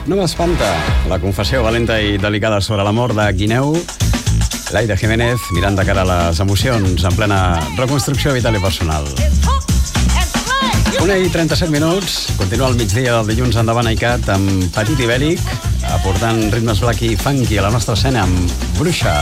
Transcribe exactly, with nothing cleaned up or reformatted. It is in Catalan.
No m'espanta la confessió valenta i delicada sobre la mort de Guineu. Laida Jiménez mirant de cara a les emocions en plena reconstrucció vital i personal. Una i trenta-set minuts. Continua el migdia del dilluns endavant ICAT amb Petit Ibèric, aportant ritmes black i funky a la nostra escena amb Bruixa.